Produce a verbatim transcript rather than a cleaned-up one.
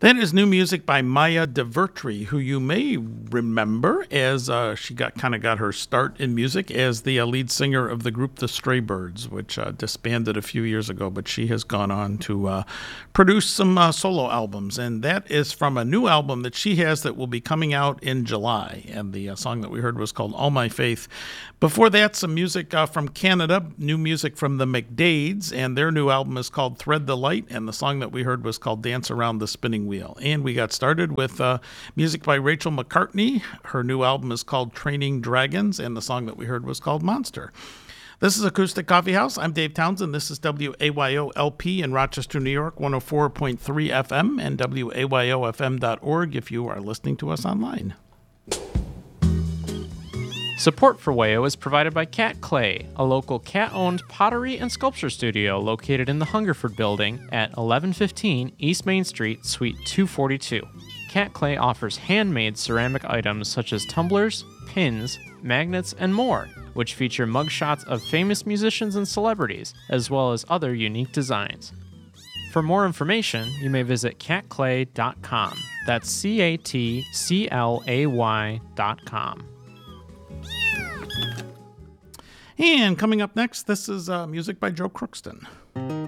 That is new music by Maya DeVertry, who you may remember as uh, she got kind of got her start in music as the uh, lead singer of the group The Stray Birds, which uh, disbanded a few years ago, but she has gone on to uh, produce some uh, solo albums, and that is from a new album that she has that will be coming out in July, and the uh, song that we heard was called All My Faith. Before that, some music uh, from Canada, new music from the McDades, and their new album is called Thread the Light, and the song that we heard was called Dance Around the Spinning Wheel. And we got started with uh, music by Rachel McCartney. Her new album is called Training Dragons, and the song that we heard was called Monster. This is Acoustic Coffee House. I'm Dave Townsend. This is W A Y O L P in Rochester, New York, one oh four point three F M, and W A Y O F M dot org if you are listening to us online. Support for W A O is provided by Cat Clay, a local cat-owned pottery and sculpture studio located in the Hungerford Building at eleven fifteen East Main Street, Suite two forty-two. Cat Clay offers handmade ceramic items such as tumblers, pins, magnets, and more, which feature mugshots of famous musicians and celebrities, as well as other unique designs. For more information, you may visit cat clay dot com. That's C A T C L A Y dot com. And coming up next, this is uh, music by Joe Crookston.